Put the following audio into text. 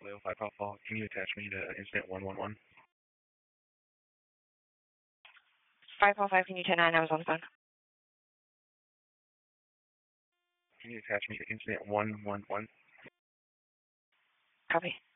Hello, 5 Alpha. Can you attach me to incident 111? 545, can you 10-9? I was on the phone. Can you attach me to incident 111? Copy.